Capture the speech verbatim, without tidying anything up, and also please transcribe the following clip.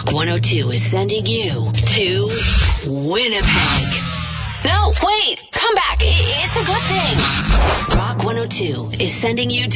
Rock one oh two is sending you to Winnipeg. No, wait, come back. It's a good thing. Rock one oh two is sending you to